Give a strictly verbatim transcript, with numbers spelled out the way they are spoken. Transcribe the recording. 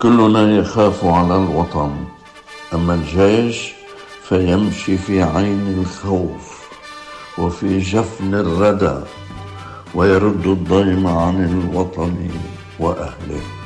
كلنا يخاف على الوطن، أما الجيش فيمشي في عين الخوف وفي جفن الردى، ويرد الضيم عن الوطن وأهله.